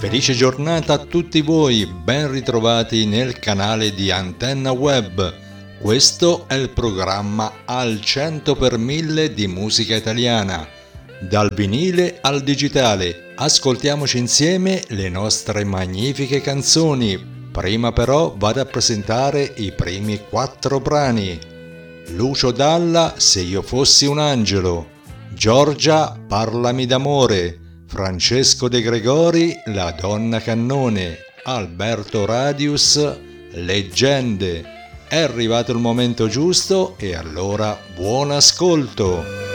Felice giornata a tutti voi, ben ritrovati nel canale di Antenna Web. Questo è il programma al 100 per 1000 di musica italiana. Dal vinile al digitale, ascoltiamoci insieme le nostre magnifiche canzoni. Prima però vado a presentare i primi 4 brani. Lucio Dalla, Se io fossi un angelo. Giorgia, Parlami d'amore. Francesco De Gregori, La donna cannone. Alberto Radius, Leggende. È arrivato il momento giusto e allora buon ascolto!